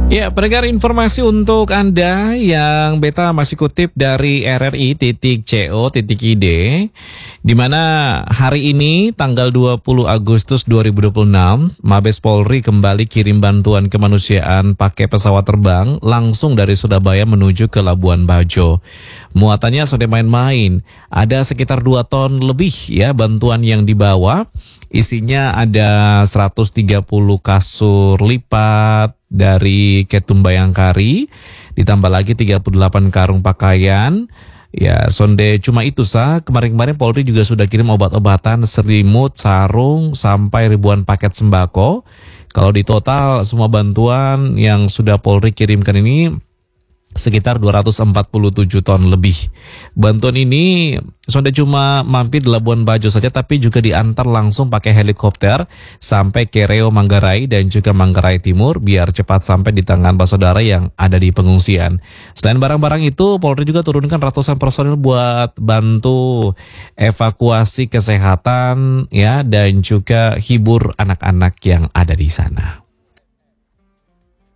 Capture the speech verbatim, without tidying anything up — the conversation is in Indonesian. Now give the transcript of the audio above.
Ya, pendengar, informasi untuk Anda yang beta masih kutip dari R R I titik co titik id, di mana hari ini tanggal dua puluh Agustus dua ribu dua puluh enam, Mabes Polri kembali kirim bantuan kemanusiaan pakai pesawat terbang langsung dari Surabaya menuju ke Labuan Bajo. Muatannya sudah main-main, ada sekitar dua ton lebih ya bantuan yang dibawa. Isinya ada seratus tiga puluh kasur lipat dari Ketum Bayangkari, ditambah lagi tiga puluh delapan karung pakaian. Ya, sonde cuma itu sah. Kemarin-kemarin Polri juga sudah kirim obat-obatan, selimut, sarung, sampai ribuan paket sembako. Kalau di total semua bantuan yang sudah Polri kirimkan ini sekitar dua ratus empat puluh tujuh ton lebih. Bantuan ini sudah cuma mampir di Labuan Bajo saja, tapi juga diantar langsung pakai helikopter sampai ke Reo Manggarai dan juga Manggarai Timur biar cepat sampai di tangan saudara yang ada di pengungsian. Selain barang-barang itu, Polri juga turunkan ratusan personil buat bantu evakuasi kesehatan ya, dan juga hibur anak-anak yang ada di sana.